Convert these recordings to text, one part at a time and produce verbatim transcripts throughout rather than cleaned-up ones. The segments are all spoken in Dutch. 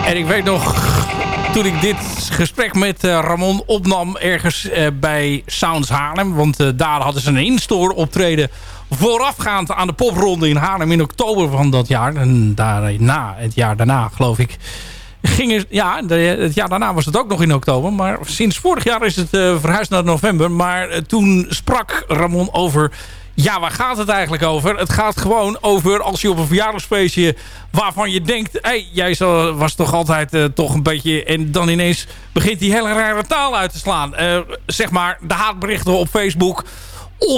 En ik weet nog, toen ik dit gesprek met uh, Ramon opnam ergens uh, bij Sounds Haarlem. Want uh, daar hadden ze een in-store optreden voorafgaand aan de popronde in Haarlem in oktober van dat jaar. En daarna, het jaar daarna geloof ik, ging het, ja, de, het jaar daarna was het ook nog in oktober. Maar sinds vorig jaar is het uh, verhuisd naar november. Maar uh, toen sprak Ramon over... Ja, waar gaat het eigenlijk over? Het gaat gewoon over als je op een verjaardagsfeestje waarvan je denkt... hé, hey, jij zo, was toch altijd uh, toch een beetje... en dan ineens begint die hele rare taal uit te slaan. Uh, zeg maar de haatberichten op Facebook of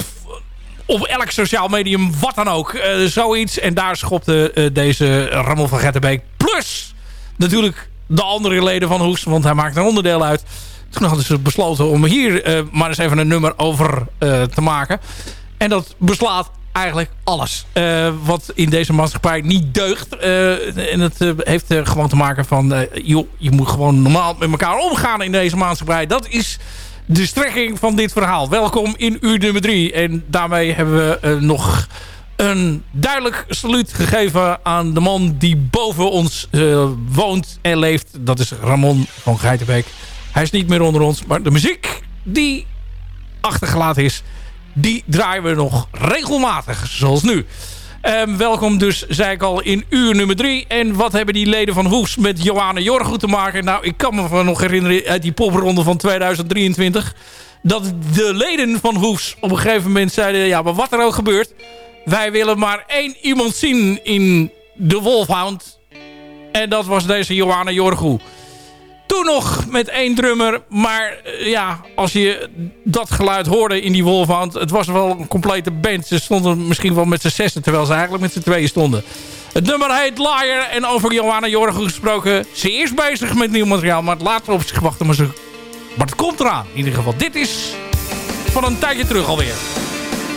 op elk sociaal medium, wat dan ook. Uh, zoiets. En daar schopte uh, deze Ramon van Getterbeek. Plus natuurlijk de andere leden van Hoes, want hij maakt een onderdeel uit. Toen hadden ze besloten om hier uh, maar eens even een nummer over uh, te maken... En dat beslaat eigenlijk alles. Uh, wat in deze maatschappij niet deugt. Uh, en het uh, heeft uh, gewoon te maken van... Uh, joh, je moet gewoon normaal met elkaar omgaan in deze maatschappij. Dat is de strekking van dit verhaal. Welkom in uur nummer drie. En daarmee hebben we uh, nog een duidelijk saluut gegeven... aan de man die boven ons uh, woont en leeft. Dat is Ramon van Geitenbeek. Hij is niet meer onder ons. Maar de muziek die achtergelaten is... die draaien we nog regelmatig, zoals nu. Um, welkom dus, zei ik al, in uur nummer drie. En wat hebben die leden van Hoes met Johanna Jorgo te maken? Nou, ik kan me nog herinneren uit die popronde van tweeduizend drieëntwintig... dat de leden van Hoes op een gegeven moment zeiden... ja, maar wat er ook gebeurt... wij willen maar één iemand zien in de Wolfhound. En dat was deze Johanna Jorgo. Toen nog met één drummer. Maar uh, ja, als je dat geluid hoorde in die Wolfhound... het was wel een complete band. Ze stonden misschien wel met z'n zessen... terwijl ze eigenlijk met z'n tweeën stonden. Het nummer heet Liar. En over Johanna Jorgo gesproken... ze is bezig met nieuw materiaal... maar het laat op zich wachten. Maar, ze, maar het komt eraan in ieder geval. Dit is van een tijdje terug alweer.